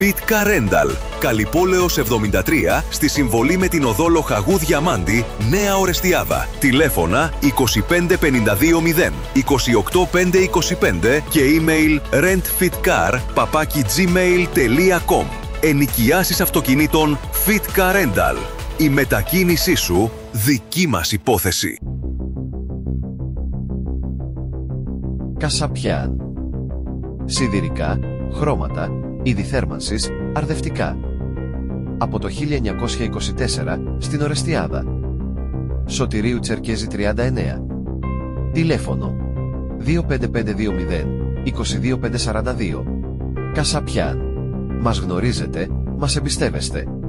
Fit Car Rental. Καλυπόλεως 73 στη συμβολή με την οδό Λοχαγού Διαμάντη, Νέα Ορεστιάδα. Τηλέφωνα 25520 28525 και email rentfitcar@gmail.com. Ενοικιάσεις αυτοκινήτων Fit Car Rental. Η μετακίνησή σου δική μας υπόθεση. Κασαπιάν. Σιδηρικά, χρώματα, είδη θέρμανσης, αρδευτικά. Από το 1924 στην Ορεστιάδα. Σωτηρίου Τσερκέζη 39. Τηλέφωνο 25520 22542. Κασαπιάν. Μας γνωρίζετε, μας εμπιστεύεστε.